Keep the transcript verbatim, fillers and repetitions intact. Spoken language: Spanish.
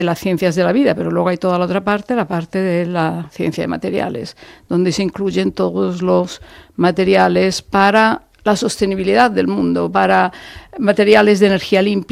las ciencias de la vida, pero luego hay toda la otra parte, la parte de la ciencia de materiales, donde se incluyen todos los materiales para la sostenibilidad del mundo, para materiales de energía limpia,